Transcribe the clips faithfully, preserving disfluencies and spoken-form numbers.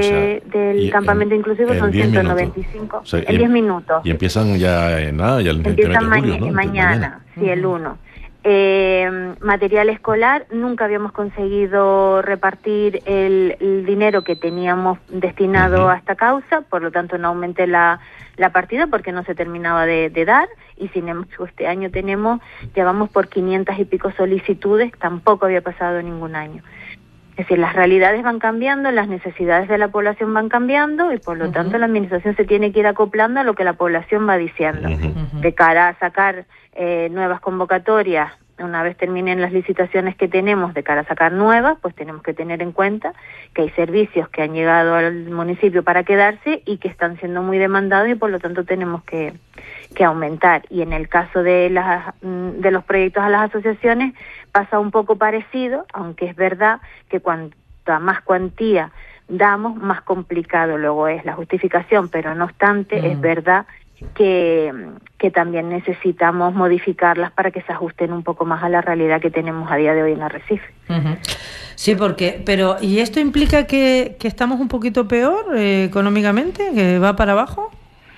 de, o sea, del campamento en, inclusivo son ciento noventa y cinco, o sea, en diez minutos. Y empiezan ya, en nada, ya el Empiezan ma julio, ¿no? mañana, mañana, sí, uh-huh. el uno. Eh, material escolar, nunca habíamos conseguido repartir el, el dinero que teníamos destinado uh-huh. a esta causa, por lo tanto no aumenté la, la partida porque no se terminaba de, de dar, y sin embargo este año tenemos, ya vamos por quinientas y pico solicitudes, tampoco había pasado ningún año. Es decir, las realidades van cambiando, las necesidades de la población van cambiando y por lo uh-huh. tanto la administración se tiene que ir acoplando a lo que la población va diciendo. Uh-huh. De cara a sacar eh, nuevas convocatorias, una vez terminen las licitaciones que tenemos, de cara a sacar nuevas, pues tenemos que tener en cuenta que hay servicios que han llegado al municipio para quedarse y que están siendo muy demandados y por lo tanto tenemos que, que aumentar. Y en el caso de, las, de los proyectos a las asociaciones pasa un poco parecido, aunque es verdad que cuanta más cuantía damos, más complicado luego es la justificación, pero no obstante, mm. es verdad que, que también necesitamos modificarlas para que se ajusten un poco más a la realidad que tenemos a día de hoy en Arrecife. Uh-huh. Sí, porque, pero, ¿y esto implica que, que estamos un poquito peor eh, económicamente, que va para abajo?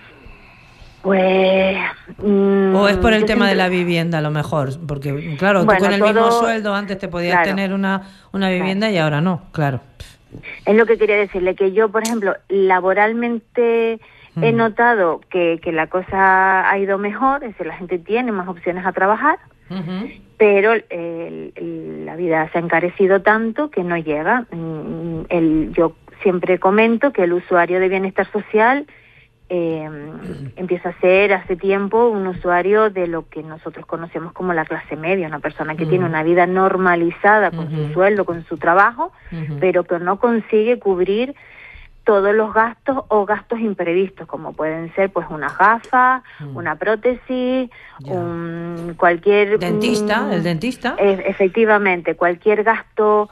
Pues... Mmm, ¿O es por el tema siempre... de la vivienda a lo mejor? Porque, claro, bueno, tú con el todo... mismo sueldo antes te podías claro. tener una, una vivienda claro. y ahora no, claro. Es lo que quería decirle, que yo, por ejemplo, laboralmente... He notado que, que la cosa ha ido mejor, es decir, la gente tiene más opciones a trabajar, uh-huh. pero el, el, la vida se ha encarecido tanto que no llega. El, yo siempre comento que el usuario de bienestar social eh, uh-huh. empieza a ser hace tiempo un usuario de lo que nosotros conocemos como la clase media, una persona que uh-huh. tiene una vida normalizada con uh-huh. su sueldo, con su trabajo, uh-huh. pero que no consigue cubrir todos los gastos o gastos imprevistos, como pueden ser pues una gafa, mm. una prótesis, yeah. un cualquier... ¿Dentista? Un, ¿El dentista? E- efectivamente, cualquier gasto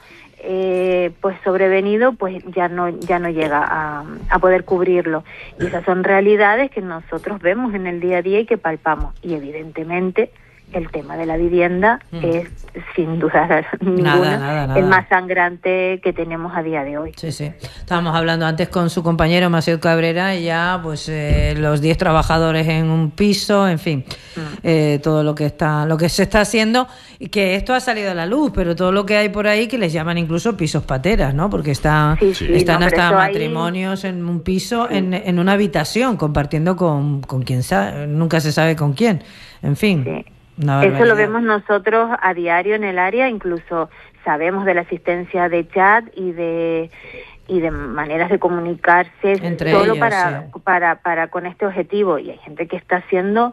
eh, pues sobrevenido, pues ya no ya no llega a, a poder cubrirlo. Y esas son realidades que nosotros vemos en el día a día y que palpamos. Y evidentemente el tema de la vivienda mm. es, sin duda ninguna, nada, nada, nada. el más sangrante que tenemos a día de hoy. Sí, sí. Estábamos hablando antes con su compañero Maciel Cabrera y ya pues eh, los diez trabajadores en un piso, en fin, mm. eh, todo lo que está, lo que se está haciendo, y que esto ha salido a la luz, pero todo lo que hay por ahí que les llaman incluso pisos pateras, ¿no? Porque está, sí, sí, están no, hasta matrimonios ahí... en un piso, sí. en, en una habitación, compartiendo con, con quien sabe, nunca se sabe con quién, en fin. Sí. Eso lo vemos nosotros a diario en el área, incluso sabemos de la existencia de chat y de y de maneras de comunicarse entre solo ellos, para, sí. para para con este objetivo, y hay gente que está haciendo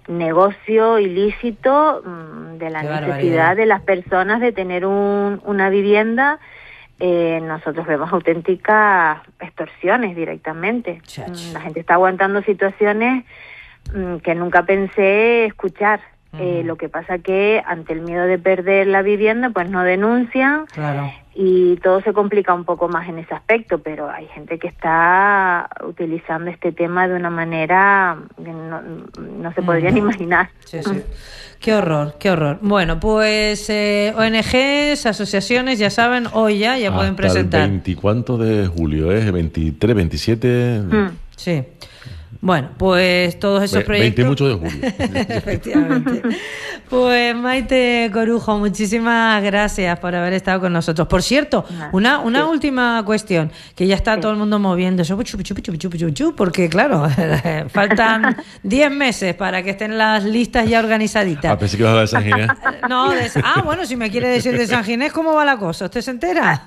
negocio ilícito mmm, de la Qué necesidad barbaridad. de las personas de tener un, una vivienda. Eh, nosotros vemos auténticas extorsiones directamente. Chach. La gente está aguantando situaciones mmm, que nunca pensé escuchar. Eh, lo que pasa que ante el miedo de perder la vivienda pues no denuncian, claro. y todo se complica un poco más en ese aspecto, pero hay gente que está utilizando este tema de una manera que no, no se podría mm. ni imaginar. Sí, sí. Qué horror, qué horror. Bueno, pues eh, O N Ges, asociaciones, ya saben, hoy ya, ya hasta pueden presentar. El veinticuánto de julio, ¿eh? veintitrés, veintisiete... Mm. Sí. Bueno, pues todos esos Ve, proyectos... veinte de julio. Efectivamente. Pues Maite Corujo, muchísimas gracias por haber estado con nosotros. Por cierto, una una sí. última cuestión, que ya está sí. todo el mundo moviéndose, porque claro, faltan diez meses para que estén las listas ya organizaditas. Ah, pensé que ibas a hablar de San Ginés. No, de, ah, bueno, si me quiere decir de San Ginés, ¿cómo va la cosa? ¿Usted se entera?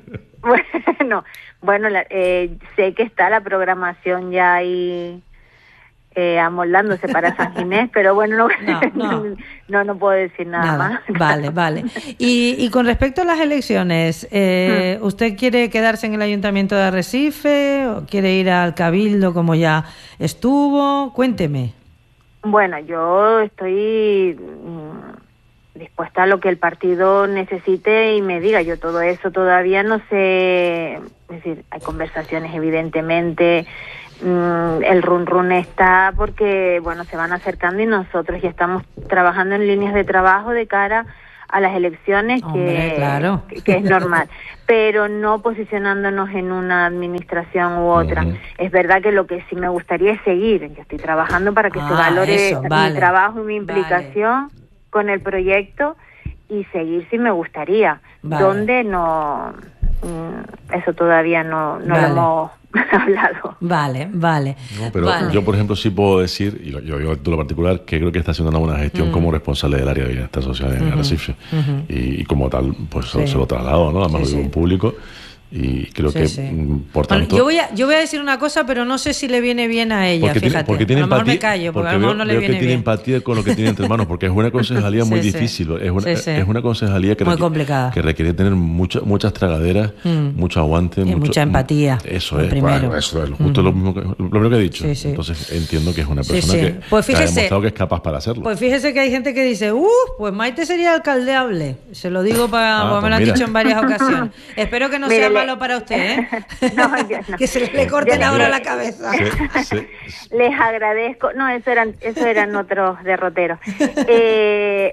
Bueno, bueno la, eh, sé que está la programación ya ahí eh, amoldándose para San Ginés, pero bueno, no no, no. no, no puedo decir nada, nada. más. Vale, vale. Y, y con respecto a las elecciones, eh, hmm. ¿usted quiere quedarse en el Ayuntamiento de Arrecife o quiere ir al Cabildo como ya estuvo? Cuénteme. Bueno, yo estoy... Mmm, dispuesta a lo que el partido necesite y me diga. Yo todo eso todavía no sé, es decir, hay conversaciones evidentemente, mmm, el run run está porque, bueno, se van acercando y nosotros ya estamos trabajando en líneas de trabajo de cara a las elecciones, Hombre, que, claro. que, que es normal, pero no posicionándonos en una administración u otra. Uh-huh. Es verdad que lo que sí me gustaría es seguir. Yo estoy trabajando para que ah, se valore eso, vale. mi trabajo y mi implicación vale. con el proyecto, y seguir sí me gustaría. Vale. Donde no, eso todavía no, no vale. lo hemos hablado. Vale, vale. No, pero vale. yo, por ejemplo, sí puedo decir, y yo digo en lo particular, que creo que está haciendo una buena gestión mm. como responsable del área de bienestar social en uh-huh. Arrecife. Uh-huh. Y, y como tal, pues sí. se lo traslado, ¿no? Además sí, lo digo en público. Y creo sí, que, sí. por tanto... Bueno, yo, voy a, yo voy a decir una cosa, pero no sé si le viene bien a ella, porque fíjate. Tiene, porque tiene a lo mejor empatía, me callo, porque, porque a lo mejor no le veo viene que tiene bien. empatía con lo que tiene entre manos, porque es una concejalía muy sí, difícil. Sí. Es, una, sí, sí. es una concejalía que, muy requiere, complicada. que requiere tener mucha, muchas tragaderas, mm. mucho aguante. Y mucho, mucha empatía. Eso es, primero. Bueno, eso es justo mm. lo, mismo que, lo primero que he dicho. Sí, sí. Entonces entiendo que es una persona sí, sí. Que, pues fíjese, que ha demostrado que es capaz para hacerlo. Pues fíjese que hay gente que dice, uh, pues Maite sería alcaldeable. Se lo digo para, ah, pues me lo han dicho en varias ocasiones. Espero que no Mírele. sea malo para usted, ¿eh? No, yo no. Que se le corten ahora la cabeza. Sí, sí. Les agradezco. No, eso eran, eso eran otros derroteros. Eh,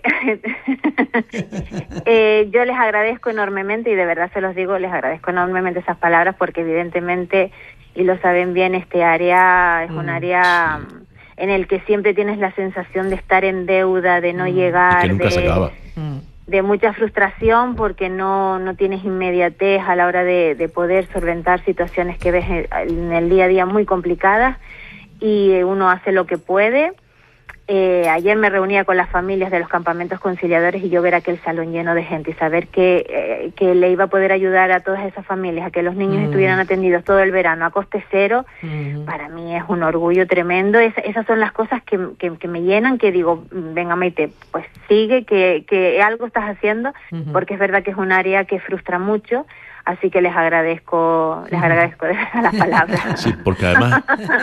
eh, yo les agradezco enormemente, y de verdad se los digo, les agradezco enormemente esas palabras, porque evidentemente, y lo saben bien, este área es un área sí. en el que siempre tienes la sensación de estar en deuda, de no mm. llegar, y que nunca de, se acaba. de mucha frustración, porque no, no tienes inmediatez a la hora de, de poder solventar situaciones que ves en el día a día muy complicadas, y uno hace lo que puede. Eh, ayer me reunía con las familias de los campamentos conciliadores, y yo ver aquel salón lleno de gente y saber que, eh, que le iba a poder ayudar a todas esas familias, a que los niños mm. estuvieran atendidos todo el verano a coste cero, mm. para mí es un orgullo tremendo. Es, esas son las cosas que, que, que me llenan, que digo, venga Maite, pues sigue, que, que algo estás haciendo, mm-hmm. porque es verdad que es un área que frustra mucho. Así que les agradezco, les agradezco de verdad las palabras. Sí, porque además,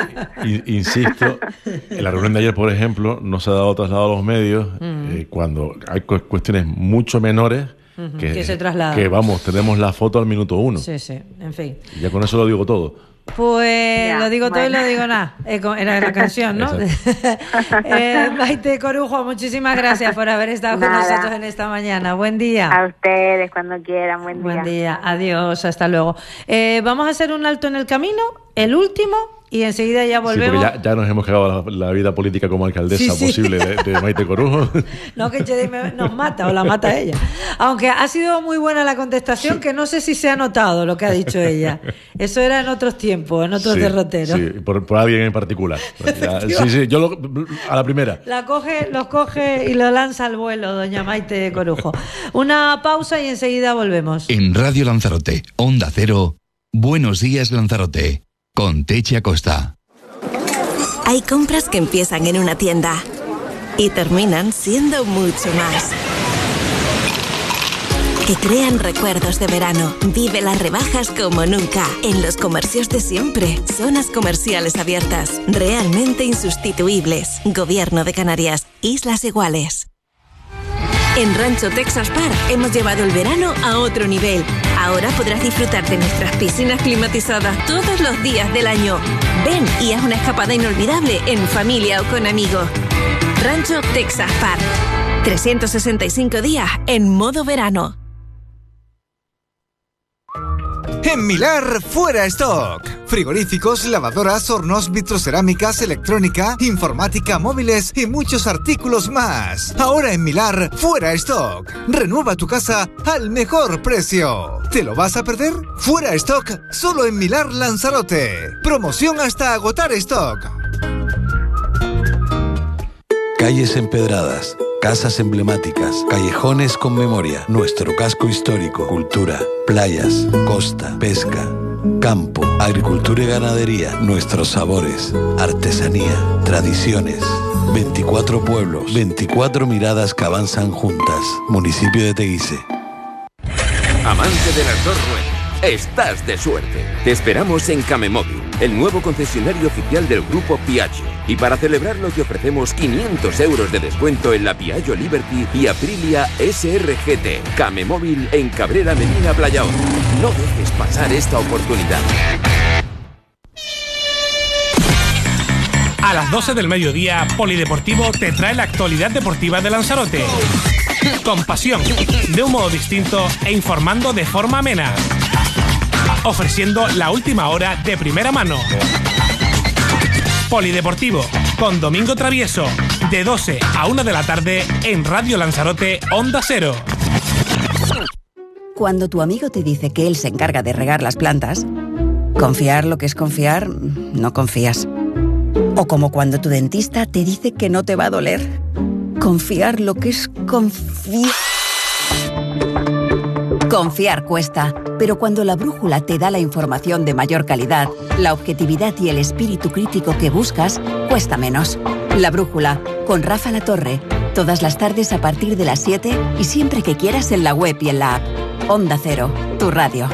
insisto, en la reunión de ayer, por ejemplo, no se ha dado traslado a los medios uh-huh. eh, cuando hay cuestiones mucho menores uh-huh. que, que se trasladan. Que vamos, tenemos la foto al minuto uno. Sí, sí, en fin. Y ya con eso lo digo todo. Pues ya, lo digo bueno. todo y lo digo nada. Eh, era la canción, ¿no? eh, Maite Corujo, muchísimas gracias por haber estado nada. con nosotros en esta mañana. Buen día. A ustedes, cuando quieran. Buen día. Buen día. Adiós, hasta luego. Eh, vamos a hacer un alto en el camino, el último, y enseguida ya volvemos. Sí, porque ya, ya nos hemos cagado la, la vida política como alcaldesa sí, sí. posible de, de Maite Corujo. No, que Chedi nos mata o la mata ella. Aunque ha sido muy buena la contestación, que no sé si se ha notado lo que ha dicho ella. Eso era en otros tiempos, en otros sí, derroteros. Sí, por, por alguien en particular. Ya, sí, sí, yo lo, a la primera. La coge, los coge y lo lanza al vuelo, doña Maite Corujo. Una pausa y enseguida volvemos. En Radio Lanzarote, Onda Cero, Buenos Días Lanzarote. Con Techi Acosta. Hay compras que empiezan en una tienda y terminan siendo mucho más. Que crean recuerdos de verano. Vive las rebajas como nunca. En los comercios de siempre. Zonas comerciales abiertas. Realmente insustituibles. Gobierno de Canarias. Islas Iguales. En Rancho Texas Park hemos llevado el verano a otro nivel. Ahora podrás disfrutar de nuestras piscinas climatizadas todos los días del año. Ven y haz una escapada inolvidable en familia o con amigos. Rancho Texas Park. trescientos sesenta y cinco días en modo verano. En Milar, fuera stock. Frigoríficos, lavadoras, hornos, vitrocerámicas, electrónica, informática, móviles y muchos artículos más. Ahora en Milar, fuera stock. Renueva tu casa al mejor precio. ¿Te lo vas a perder? Fuera stock, solo en Milar Lanzarote. Promoción hasta agotar stock. Calles empedradas, casas emblemáticas, callejones con memoria, nuestro casco histórico, cultura, playas, costa, pesca, campo, agricultura y ganadería, nuestros sabores, artesanía, tradiciones. veinticuatro pueblos, veinticuatro miradas que avanzan juntas. Municipio de Teguise. Amante de las dos ruedas, estás de suerte. Te esperamos en Camemóvil, el nuevo concesionario oficial del grupo Piaggio. Y para celebrarlo te ofrecemos quinientos euros de descuento en la Piaggio Liberty y Aprilia S R G T. Camemóvil en Cabrera Medina Playa Honda. No dejes pasar esta oportunidad. A las doce del mediodía, Polideportivo te trae la actualidad deportiva de Lanzarote. con pasión, de un modo distinto e informando de forma amena. Ofreciendo la última hora de primera mano. Polideportivo, con Domingo Travieso, de doce a una de la tarde en Radio Lanzarote, Onda Cero. Cuando tu amigo te dice que él se encarga de regar las plantas, confiar lo que es confiar, no confías. O como cuando tu dentista te dice que no te va a doler. Confiar lo que es confiar. Confiar cuesta, pero cuando la brújula te da la información de mayor calidad, la objetividad y el espíritu crítico que buscas, cuesta menos. La brújula, con Rafa Latorre, todas las tardes a partir de las siete y siempre que quieras en la web y en la app. Onda Cero, tu radio.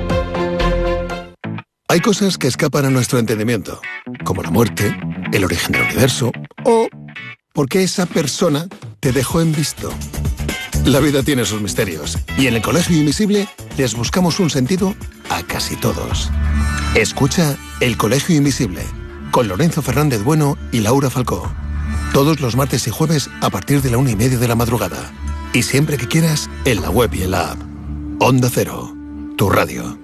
Hay cosas que escapan a nuestro entendimiento, como la muerte, el origen del universo o por qué esa persona te dejó en visto. La vida tiene sus misterios y en el Colegio Invisible les buscamos un sentido a casi todos. Escucha El Colegio Invisible con Lorenzo Fernández Bueno y Laura Falcó. Todos los martes y jueves a partir de la una y media de la madrugada. Y siempre que quieras, en la web y en la app. Onda Cero, tu radio.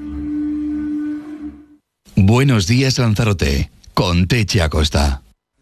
Buenos días, Lanzarote, con Teche Acosta.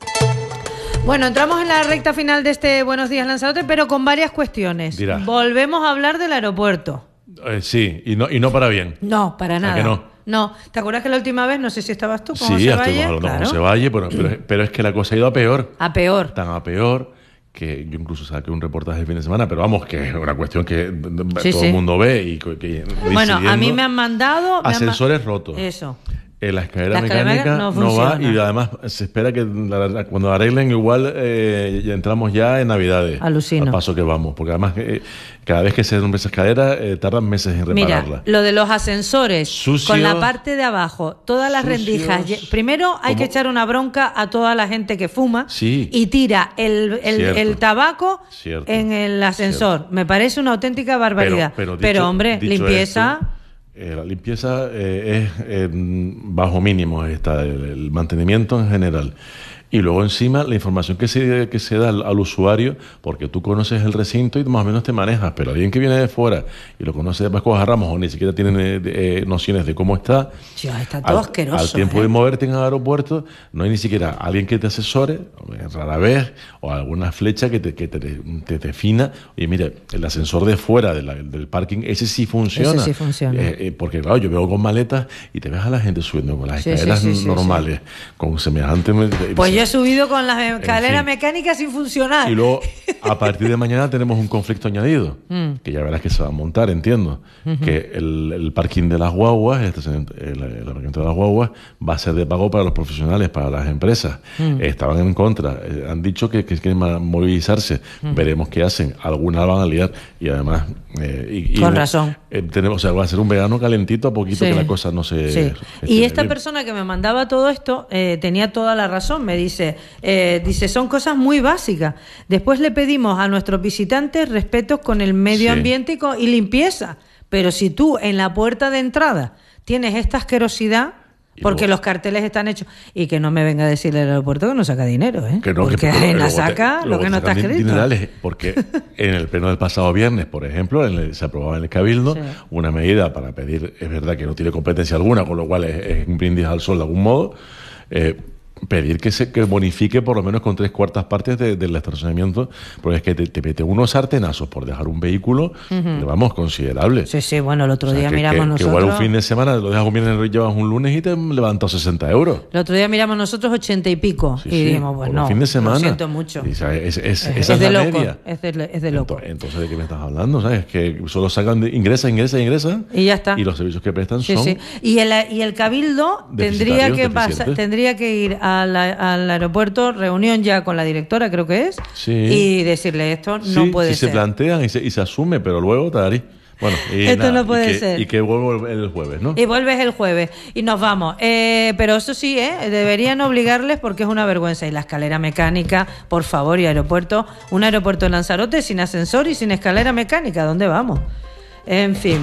Bueno, entramos en la recta final de este Buenos Días Lanzarote, pero con varias cuestiones. Dirá. Volvemos a hablar del aeropuerto. Eh, sí, y no, y no para bien. No, para nada. ¿A que no? No, ¿te acuerdas que la última vez, no sé si estabas tú con Sí, José ya Valle? estuvimos hablando Claro. con José Valle, pero, pero, pero es que la cosa ha ido a peor. A peor. Tan a peor que yo incluso saqué un reportaje el fin de semana, pero vamos, que es una cuestión que Sí, todo sí. el mundo ve y que, que Bueno, a mí me han mandado... me han ma- ascensores rotos. Eso. Eh, la escalera La escalera mecánica no no, va funciona. y además se espera que la- la- cuando la arreglen igual eh, ya entramos ya en Navidades. Alucino. Al paso que vamos, porque además eh, cada vez que se rompe esa escalera eh, tardan meses en repararla. Mira, lo de los ascensores, Sucios. con la parte de abajo, todas las Sucios. rendijas. ye- Primero hay Como- que echar una bronca a toda la gente que fuma Sí. y tira el, el, Cierto. el tabaco Cierto. en el ascensor. Me parece una auténtica barbaridad. Pero, Pero, pero dicho- hombre, dicho limpieza... esto, eh, la limpieza eh, es eh, bajo mínimo, está el, el mantenimiento en general. Y luego encima la información que se, que se da al, al usuario, porque tú conoces el recinto y más o menos te manejas, pero alguien que viene de fuera y lo conoce de Pascua a Ramos o ni siquiera tiene eh, eh, nociones de cómo está, Tío, está todo al, asqueroso. al tiempo ¿eh? de moverte en el aeropuerto, no hay ni siquiera alguien que te asesore, rara vez, o alguna flecha que te, que te, te defina. Oye, mire, el ascensor de fuera de la- del parking, ese sí funciona. Ese sí funciona. Eh, eh, porque, claro, yo veo con maletas y te ves a la gente subiendo con las Sí, sí, escaleras sí, sí, normales, con semejante... Pues yo he subido con las escaleras fin. mecánicas sin funcionar. Y luego, a partir de mañana tenemos un conflicto añadido, Mm. que ya verás que se va a montar, entiendo, Ujú. que el, el parking de las guaguas, este, el, el aparcamiento de las guaguas, va a ser de pago para los profesionales, para las empresas. Mm. Eh, estaban en contra, eh, han dicho que, que quieren ma- movilizarse, Mm. veremos qué hacen, algunas van a liar, y además... eh, y- y Con no- razón. eh, tenemos, o sea, va a ser un verano calentito a poquito Sí. que la cosa no se... Sí. se Y gestione esta bien. persona que me mandaba todo esto eh, tenía toda la razón. Me dice, eh, dice, son cosas muy básicas. Después le pedimos a nuestros visitantes respetos con el medio Sí. ambiente y, con- y limpieza. Pero si tú en la puerta de entrada tienes esta asquerosidad, porque los carteles están hechos, y que no me venga a decir el aeropuerto que no saca dinero, ¿eh? Que no, porque que, pero en la luego te- saca lo luego que te no está sacan escrito. dinerales, porque en el pleno del pasado viernes, por ejemplo, en el- se aprobaba en el Cabildo Sí. una medida para pedir, es verdad que no tiene competencia alguna, con lo cual es, es un brindis al sol de algún modo, eh, pedir que se que bonifique por lo menos con tres cuartas partes de- del estacionamiento, porque es que te, te mete unos sartenazos por dejar un vehículo, Ujú. vamos, considerable. Sí, sí, bueno, el otro O sea, día que, miramos que- que nosotros... igual un fin de semana lo dejas un viernes, llevas un lunes y te levantas sesenta euros. El otro día miramos nosotros ochenta y pico. Sí, y sí, dijimos, pues por no, un fin de semana. lo siento mucho. Y, ¿sabes? Es, es- Es- esa es es, de la loco, media. es de, es de loco. Entonces, entonces, ¿de qué me estás hablando? ¿Sabes? Que solo sacan, de, ingresan, ingresan, ingresan. Y ya está. Y los servicios que prestan Sí, son... sí. Y el, y el Cabildo tendría Deficitarios, que, pasar, deficientes. tendría que ir a la- al aeropuerto, reunión ya con la directora, creo que es, Sí. y decirle esto no Sí, puede si ser. se plantean y se, y se asume, pero luego, Tari... Bueno, y Esto nada, no puede y que, ser. Y que vuelvo el, el jueves, ¿no? Y vuelves el jueves y nos vamos. Eh, pero eso sí, ¿eh? Deberían obligarles porque es una vergüenza. Y la escalera mecánica, por favor, y aeropuerto. Un aeropuerto en Lanzarote sin ascensor y sin escalera mecánica. ¿Dónde vamos? En fin.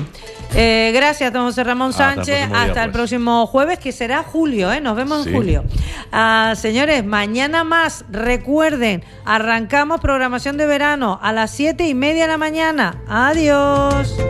Eh, gracias, don José Ramón Sánchez. Hasta el próximo, Hasta día, el pues. próximo jueves, que será julio, ¿eh? Nos vemos Sí. en julio. Ah, señores, mañana más. Recuerden, arrancamos programación de verano a las siete y media de la mañana. Adiós.